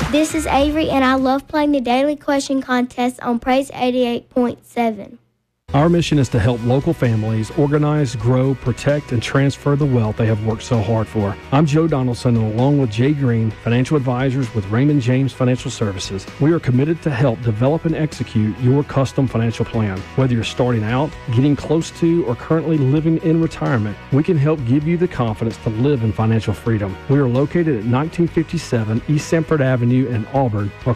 This is Avery, and I love playing the daily question contest on Praise 88.7. Our mission is to help local families organize, grow, protect, and transfer the wealth they have worked so hard for. I'm Joe Donaldson, and along with Jay Green, financial advisors with Raymond James Financial Services, we are committed to help develop and execute your custom financial plan. Whether you're starting out, getting close to, or currently living in retirement, we can help give you the confidence to live in financial freedom. We are located at 1957 East Sanford Avenue in Auburn, or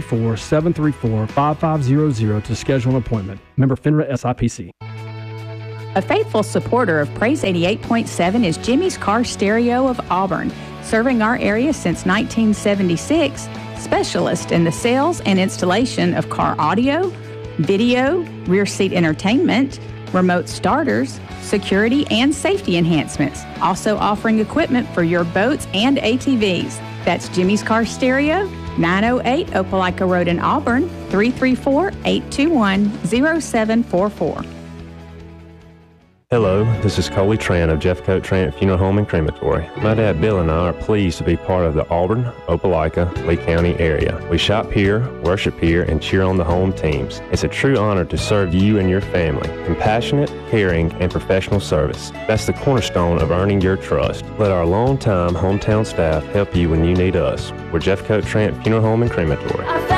334-734-5500 to schedule an appointment. Member FINRA SIPC. A faithful supporter of Praise 88.7 is Jimmy's Car Stereo of Auburn, serving our area since 1976, specialist in the sales and installation of car audio, video, rear seat entertainment, remote starters, security and safety enhancements, also offering equipment for your boats and ATVs. That's Jimmy's Car Stereo, 908 Opelika Road in Auburn, 334-821-0744. Hello, this is Coley Trant of Jeffcoat Trant Funeral Home and Crematory. My dad Bill and I are pleased to be part of the Auburn, Opelika, Lee County area. We shop here, worship here, and cheer on the home teams. It's a true honor to serve you and your family. Compassionate, caring, and professional service. That's the cornerstone of earning your trust. Let our longtime hometown staff help you when you need us. We're Jeffcoat Trant Funeral Home and Crematory.